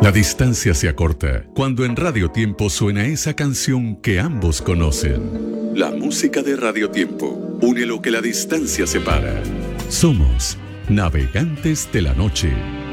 La distancia se acorta cuando en Radio Tiempo suena esa canción que ambos conocen. La música de Radio Tiempo une lo que la distancia separa. Somos Navegantes de la Noche.